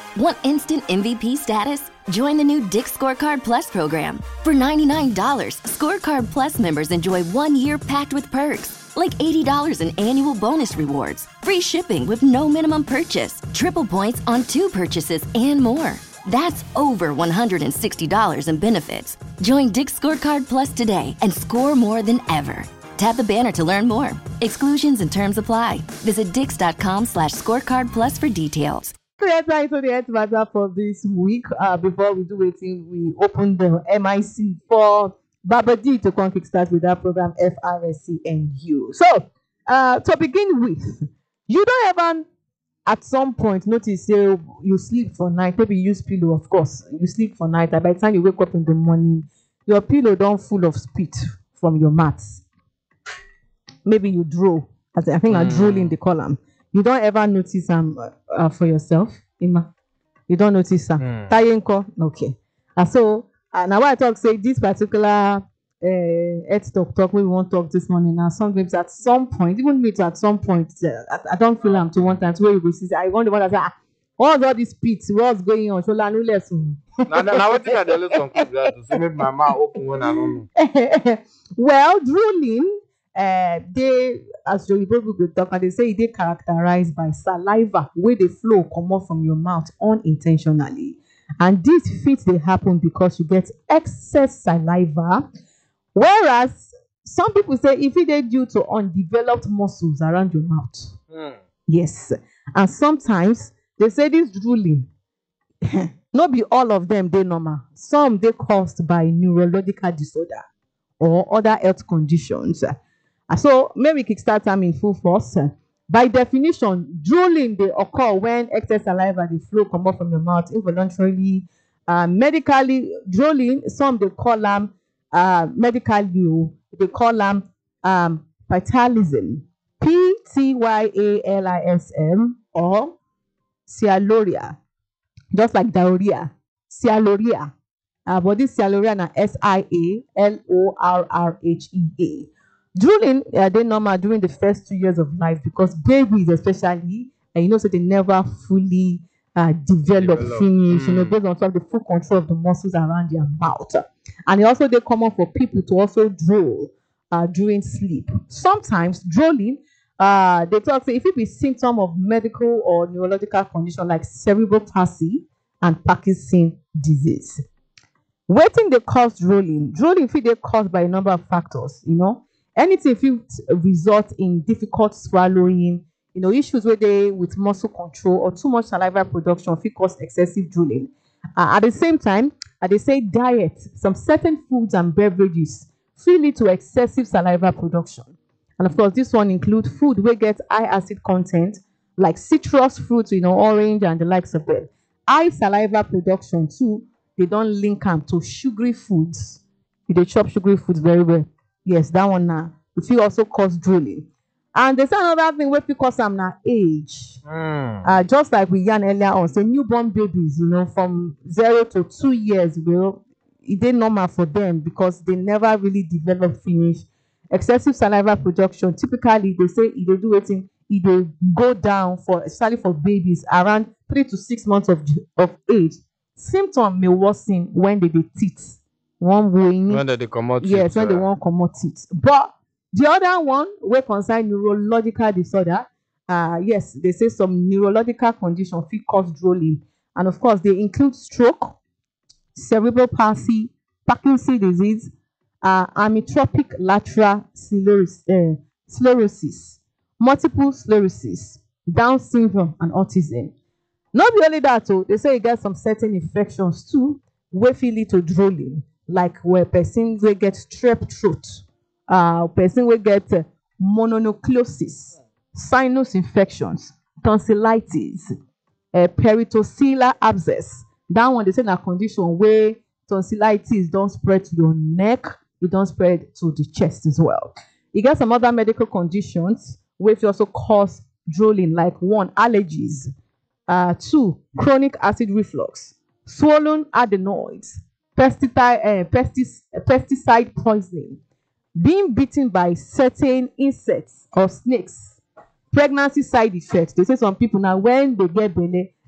Want instant MVP status? Join the new Dick's Scorecard Plus program. For $99, Scorecard Plus members enjoy 1 year packed with perks, like $80 in annual bonus rewards, free shipping with no minimum purchase, triple points on 2 purchases, and more. That's over $160 in benefits. Join Dick's Scorecard Plus today and score more than ever. Tap the banner to learn more. Exclusions and terms apply. Visit dix.com/scorecard plus for details. So enter into the health matter for this week. Before we do it, we open the MIC for Baba D to come kickstart with that program FRSCNU. So, to begin with, you don't ever at some point notice you sleep for night. Maybe you use pillow, of course. You sleep for night, and by the time you wake up in the morning, your pillow don't full of spit from your mats. Maybe you drool. I think I drool in the column. You don't ever notice for yourself, Ima. You don't notice Tayenko, okay. So now I talk say this particular health talk we won't talk this morning. Now sometimes at some point, even me too, at some point, I don't feel I'm to one time where you go see. I wonder what I say. What's all this pit? What's going on? Shola no lesson. Now what think I tell you something to say maybe my mouth open when I don't know. Well, drooling. They, as the people go talk, and they say they characterized by saliva where the flow come out from your mouth unintentionally, and this fit they happen because you get excess saliva. Whereas some people say if it is due to undeveloped muscles around your mouth. Yes, and sometimes they say this drooling. Not be all of them they normal. Some they caused by neurological disorder or other health conditions. So maybe kickstart time in full force. By definition, drooling they occur when excess saliva they flow come out from your mouth involuntarily. Medically, drooling, some they call them medically they call them Pythyalism, P-T-Y-A-L-I-S-M, or sialoria, just like diarrhea, sialoria. But this sialoria na S-I-A-L-O-R-R-H-E-A. Drooling they normal during the first 2 years of life because babies especially, and you know, so they never fully develop, finish, you know, based on the full control of the muscles around their mouth. And it also they common for people to also drool during sleep. Sometimes drooling, they talk say if it be symptom of medical or neurological condition like cerebral palsy and Parkinson disease. Waiting they cause drooling. Drooling fit they caused by a number of factors, you know. Anything fit result in difficult swallowing, you know, issues with muscle control or too much saliva production fit cause excessive drooling. At the same time, they say diet, some certain foods and beverages fit lead to excessive saliva production. And of course, this one includes food where get high acid content, like citrus fruits, you know, orange and the likes of them. High saliva production too, they don't link them to sugary foods. They chop sugary foods very well. Yes, that one now. It will also cause drooling. And there's another thing where people cause them now age. Just like we yarn earlier on. So newborn babies, you know, from 0 to 2 years, well, it ain't normal for them because they never really develop finish. Excessive saliva production, typically they say if they do it, it will go down for especially for babies around 3 to 6 months of age. Symptom may worsen when they teeth. One way when they come out. Yes, when they won't come out teeth. But the other one will concern neurological disorder. Yes, they say some neurological condition fit cause drooling. And of course, they include stroke, cerebral palsy, Parkinson's disease, amyotrophic lateral sclerosis, multiple sclerosis, Down syndrome, and autism. Not only that, they say you get some certain infections too, wey fit lead to drooling, like where person will get strep throat, person will get mononucleosis, sinus infections, tonsillitis, peritocillar abscess. That one they say na condition where tonsillitis don't spread to your neck, it don't spread to the chest as well. You get some other medical conditions which also cause drooling, like 1, allergies, 2, chronic acid reflux, swollen adenoids, pesticide poisoning, being bitten by certain insects or snakes, pregnancy side effects. They say some people now when they get belle,